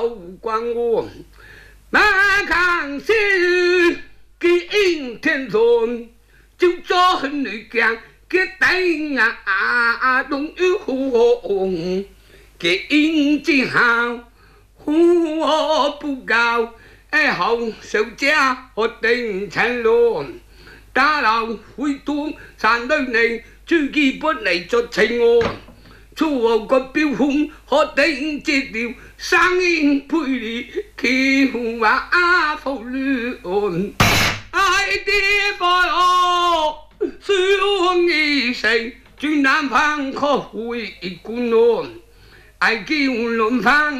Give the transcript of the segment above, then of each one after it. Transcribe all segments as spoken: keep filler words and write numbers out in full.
光我，马康是给应天son，就做女将给等啊龙有红，给应之好，我不高，哎好小家我定成论，打撈會當散對你，最基本嚟作情我。粗豪個標紅可頂接掉，生應配你奇紅話阿福亂，愛啲快我雙意成，轉南方可會觀論，愛叫論方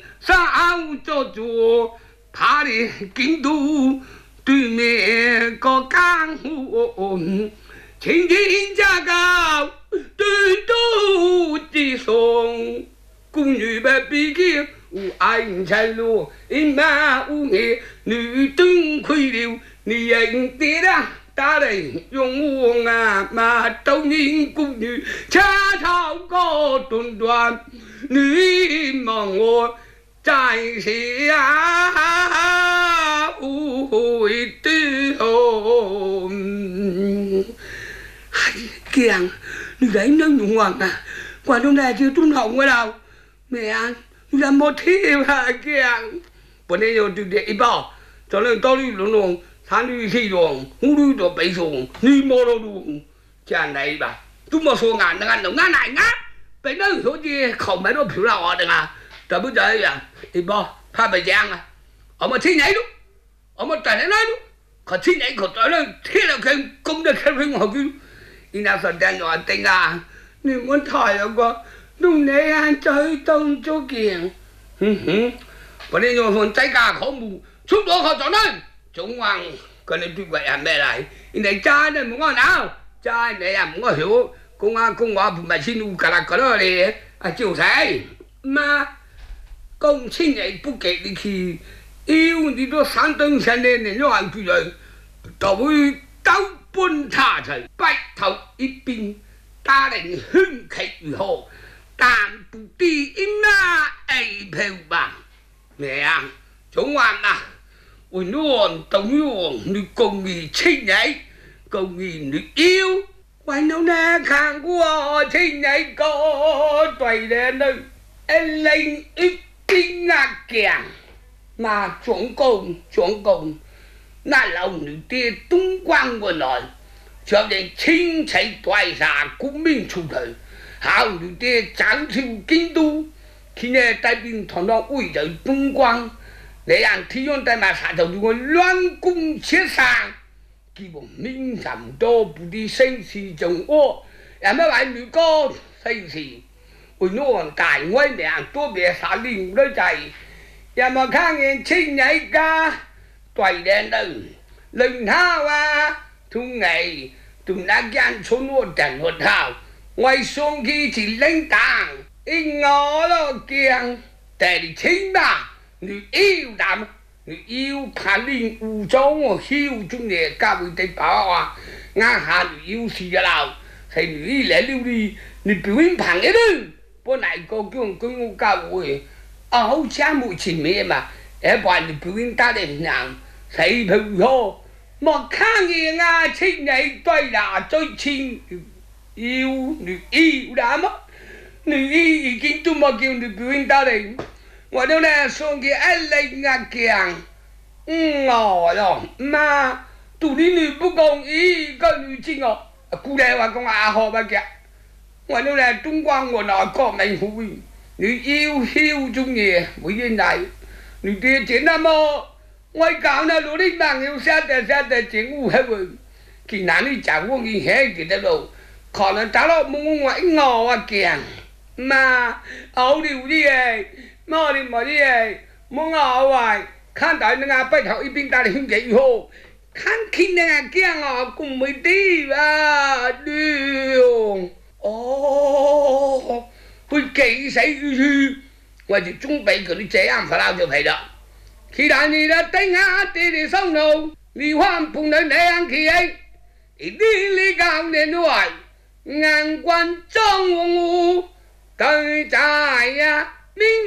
sao cho chùa phá đi kính tu tuy mẹ có cang hồn chính chính cha cao tuy tu chỉ sống cùng như bé bí kia u anh trai luôn in ma u nghệ nữ tương khuy điều ni anh tía ra ta đây dùng uống à mà tâu nhìn cũng như cha thảo có tuần đoàn nữ mong ngồi在是啊，會對紅。Kiang, người đấy nâng nhung hoàng à, quả trong này chưa tuôn hỏng ở đâu. Mẹ ăn, người làm một thêm hả Kiang. Bọn này rồi từ để ít bảo, cho nên tao đi luôn luôn, sáng đi thi luôn, không đi được bảy xuống, đi mò đâu luôn. Chàng này bà, chúng mà số ngàn ngàn đồng ngàn này ngã, bảy nơi số gì không mấy đâu phiếu nào ở đây à. Tại bây giờ à, ít bảo, pha bài giang à, ở mà thi nhảy đúng, ở mà trả nói đúng, còn thi nhảy còn tới lên, thi là cái công được cái phim họ cứ, đi nào sợ đen rồi tình à, nếu muốn thổi là có, lúc này anh chơi tông chỗ kiềng, hừ hừ, còn đây rồi phần trái cà khó mù, chút đó họ chọn lên, chúng hoàng, còn nên tuyệt vời à mẹ lại, này trai này muốn ngon nào, trai này à muốn hiểu, công an công an phụ mày xin u cả là có đó đi, à chịu thấy, mà công sinh này不給你去，要你都三登三年你都還住人，就會兜搬茶齊，白頭一邊，家庭興起如何？但不知應那愛票吧？咩啊？總話啊，換咗等於你共義親人，共義你要，為到那看過親人個對聯呢，一零一。kinh ngạc kèng mà chuẩn công chuẩn công là lòng nữ tia tung quang của nói cho đến chính chạy toại giả cũng mình chủ thời hào nữ tia tráng siêu kinh tu khi nghe tay bình thằng nó ui trời tung quang để ăn thi yon tay mà xả đầu chúng loan cung chia sang khi bộ minh giảm đô bù đi sinh xì chồng ô em mới bảo nữ cô sinh xì ôi nó còn cải ngoài để ăn tôi bé xả linh đôi chạy và mà khang nghe chính nhảy ca toài đèn đừng lần thao à thu ngày tụi đã gian số nuốt chẳng nuốt thao ngoài xuống khi chỉ lên tàng in ngó lo kiêng để đi chính bà nữ yêu đam nữ yêu khả linh u châu mà hiu chung nhẹ cao với tay bảo à ngang hà nữ yêu xì ra nào thầy nữ đi lẽ lưu đi nữ biểu hình phẳng ấy đừng bữa nay cô kêu cô ngu cao rồi, áo cha mũi chỉ mẹ mà, em bảo được biểu hiện ta đến nàng, thấy thử hồ, mà khang nghe nga chính này tôi là tôi chính yêu nữ yêu đã mất, nữ yêu ý kiến tôi mà kêu được biểu hiện ta đến, ngoài đâu này xong cái anh lên nga kiang, ngỏ rồi mà tụi đi nữ不公意個女chính哦，姑爹話講阿河乜嘅。ngoài đâu là Trung Quang của nó có mình hủy nữ yêu hiu chung nghề với như này nữ tiền chiến nam mô ngoài cáo là lũ đi bằng yêu xa để xa để chiến u hết rồi kỳ nán đi chẳng có gì hết kỳ đâu đâu còn là cháu nó muốn ngoại ngò à kìa mà ấu điều đi ấy mò đi mò đi ấy muốn ngò hoài khán tới nó ngà bách họ y binh ta để hướng dậy hồ khán khi nè kia ngò cùng mới đi và điều ồ, tôi kỹ xảy gì ngoài thì chúng bị cái chế ăn phải lao cho phải đó khi đại ni đã tính á thì đi sống đâu đi hoang phùng đến để ăn khi ấy thì đi lý cao đến ngoài ngàn quan trong ngu cây trái